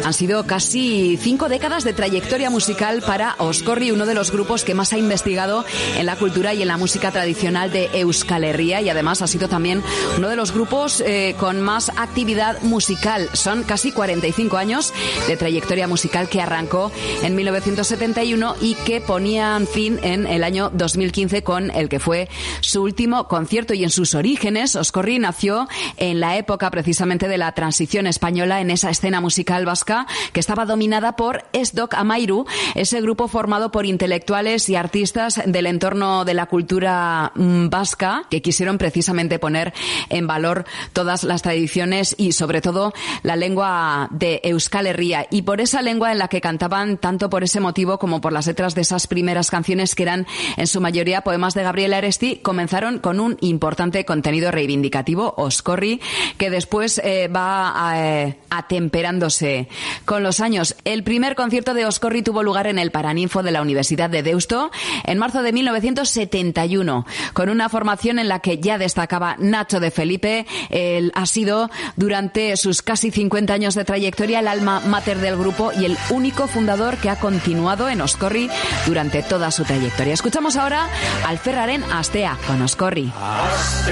Han sido casi 5 décadas de trayectoria musical para Oscorri, uno de los grupos que más ha investigado en la cultura y en la música tradicional de Euskal Herria, y además ha sido también uno de los grupos con más actividad musical. Son casi 45 años de trayectoria musical que arrancó en 1971 y que ponían fin en el año 2015 con el que fue su último concierto. Y en sus orígenes, Oscorri nació en la época precisamente de la transición española en esa escena musical vasca que estaba dominada por Ez Dok Amairu, ese grupo formado por intelectuales y artistas del entorno de la cultura vasca que quisieron precisamente poner en valor todas las tradiciones y sobre todo la lengua de Euskal Herria, y por esa lengua en la que cantaban, tanto por ese motivo como por las letras de esas primeras canciones que eran en su mayoría poemas de Gabriel Aresti, comenzaron con un importante contenido reivindicativo, Oscorri, que después va atemperándose con los años. El primer concierto de Oscorri tuvo lugar en el Paraninfo de la Universidad de Deusto en marzo de 1971, con una formación en la que ya destacaba Nacho de Felipe. Él ha sido durante sus casi 50 años de trayectoria el alma mater del grupo y el único fundador que ha continuado en Oscorri durante toda su trayectoria. Escuchamos ahora al Ferraren Astea con Oscorri.